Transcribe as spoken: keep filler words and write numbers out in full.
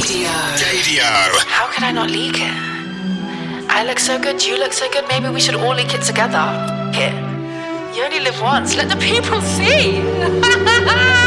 Dadio. How could I not leak it? I look so good, you look so good, maybe we should all leak it together. Here. You only live once, let the people see.